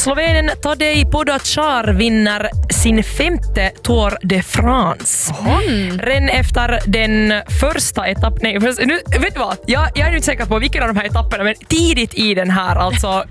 Slovenen Tadej Pogačar vinner sin 5:e Tour de France. Redan efter den första etappen. Nej, nu, vet du vad? Jag är inte säker på vilken av de här etapperna, men tidigt i den här, alltså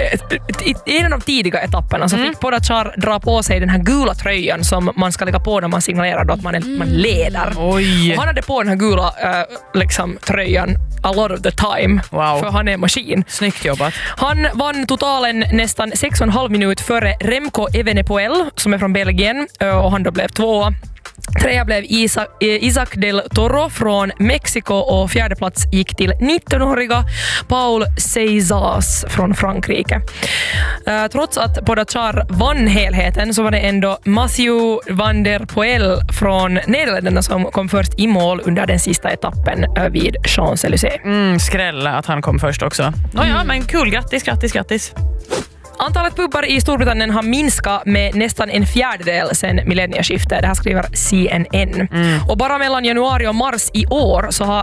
i en av de tidiga etapperna så fick Pogačar dra på sig den här gula tröjan som man ska lägga på när man signalerar då att man leder. Oj. Och han hade på den här gula liksom, tröjan a lot of the time. Wow. För han är maskin. Snyggt jobbat. Han vann totalen nästan 6,5 minuter före Remco Evenepoel som är från Belgien och han då blev 2. 3 blev Isaac del Toro från Mexiko och 4:e plats gick till 19-åriga Paul Ceysas från Frankrike. Trots att Pogačar vann helheten så var det ändå Mathieu van der Poel från Nederländerna som kom först i mål under den sista etappen vid Champs-Élysées. Skräll att han kom först också. Nåja, men kul. Grattis. Antalet pubbar i Storbritannien har minskat med nästan 1/4 sedan millennieskiftet. Det här skriver CNN. Och bara mellan januari och mars i år så har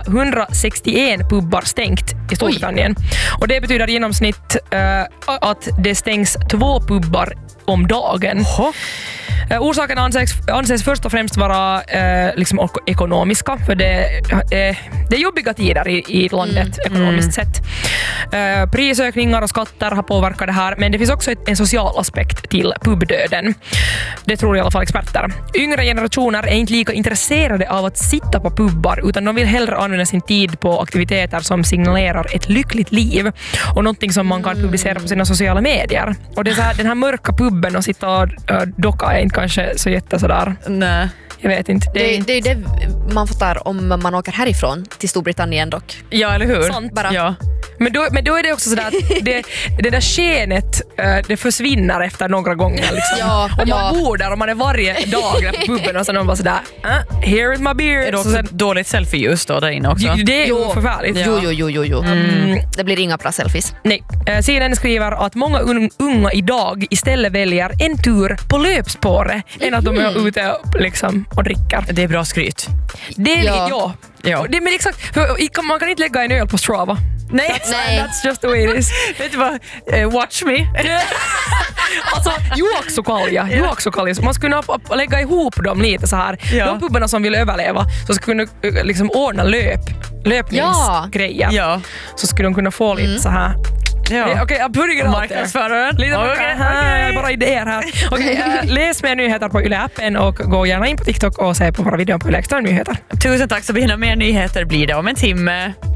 161 pubbar stängt i Storbritannien. Och det betyder i genomsnitt att det stängs 2 pubbar om dagen. Orsaken anses först och främst vara liksom ekonomiska, för det är jobbiga tider i landet ekonomiskt sett. Prisökningar och skatter har påverkat det här, men det finns också en social aspekt till pubdöden. Det tror i alla fall experter. Yngre generationer är inte lika intresserade av att sitta på pubbar, utan de vill hellre använda sin tid på aktiviteter som signalerar ett lyckligt liv och någonting som man kan publicera på sina sociala medier. Och det är så här, den här mörka pubben och sitta och docka är inte kanske så sådär. Nej. Jag vet inte. Det är det man fattar om man åker härifrån till Storbritannien dock. Ja, eller hur? Sant bara. Ja. Men då är det också sådär att det där skenet det försvinner efter några gånger liksom. Ja, och man bor där och man är varje dag där på puben och sen man bara sådär here is my beer. Är det också dåligt selfie-ljus då där inne också? Det är ju förfärligt. Jo. Det blir inga bra selfies. Nej. CNN skriver att många unga idag istället väljer en tur på löpspåret än att de är ute liksom, och dricker. Det är bra skryt. Det är Ja. Det, men exakt, för man kan inte lägga en öl på Strava. Nej. That's just the way it is. Vet du vad? Watch me. Alltså, juoksukalja. Man skulle kunna lägga ihop dem lite så här. Ja. De pubbarna som vill överleva så skulle kunna liksom ordna löpningsgrejer. Ja. Så skulle de kunna få lite så här. Ja. Okej, jag börjar marknadsföraren. Bara idéer här. Läs mer nyheter på Yle-appen och gå gärna in på TikTok och se på våra videor på Yle Extra nyheter. Tusen tack, så blir det mer nyheter blir det om en timme.